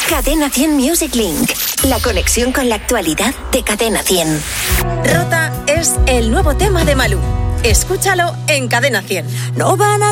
Cadena 100 Music Link. La conexión con la actualidad de Cadena 100. Rota es el nuevo tema de Malú. Escúchalo en Cadena 100. No van a